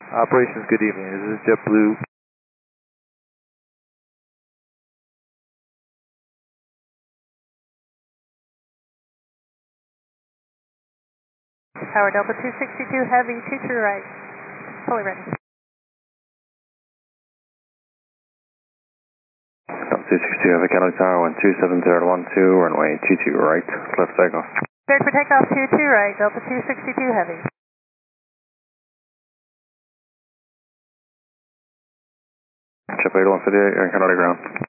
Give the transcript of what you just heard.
Operations, good evening. This is JetBlue. Tower Delta 262 Heavy, 22 right. Fully ready. Delta 262 Heavy, Cali Tower 127.012, runway 22 right, clear for takeoff. Cleared for takeoff 22 right, Delta 262 Heavy. Jet 8158, you're in Canada ground.